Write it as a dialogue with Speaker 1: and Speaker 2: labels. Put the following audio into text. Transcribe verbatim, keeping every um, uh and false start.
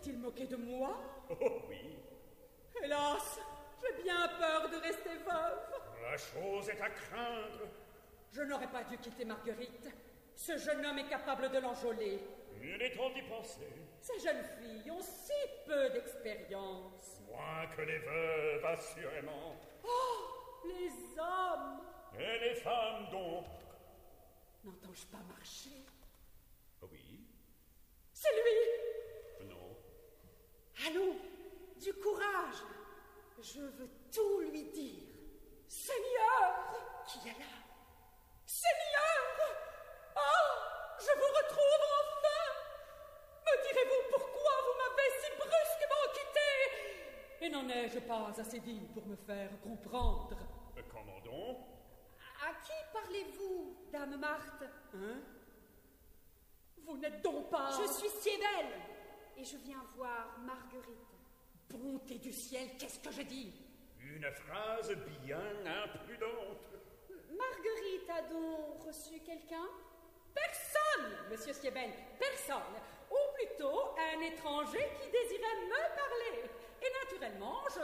Speaker 1: s'est-il moqué de moi?
Speaker 2: Oh oui.
Speaker 1: Hélas, j'ai bien peur de rester veuve.
Speaker 2: La chose est à craindre.
Speaker 1: Je n'aurais pas dû quitter Marguerite. Ce jeune homme est capable de l'enjôler.
Speaker 2: Il est temps d'y penser.
Speaker 1: Ces jeunes filles ont si peu d'expérience.
Speaker 2: Moins que les veuves, assurément.
Speaker 1: Oh, les hommes!
Speaker 2: Et les femmes, donc?
Speaker 1: N'entends-je pas marcher?
Speaker 2: Oui.
Speaker 1: C'est lui!
Speaker 2: Non.
Speaker 1: Allons, du courage. Je veux tout lui dire. Seigneur! Qui est là? Seigneur! Ah! Je vous retrouve enfin! Me direz-vous pourquoi vous m'avez si brusquement quitté? Et n'en ai-je pas assez dit pour me faire comprendre?
Speaker 2: Comment donc?
Speaker 1: À qui parlez-vous, dame Marthe? Hein? Vous n'êtes donc pas...
Speaker 3: Je suis Siebel, et je viens voir Marguerite.
Speaker 1: Bonté du ciel, qu'est-ce que je dis?
Speaker 2: Une phrase bien imprudente.
Speaker 3: Marguerite a donc reçu quelqu'un?
Speaker 1: Personne, monsieur Siebel, personne. Ou plutôt un étranger qui désirait me parler. Et naturellement, je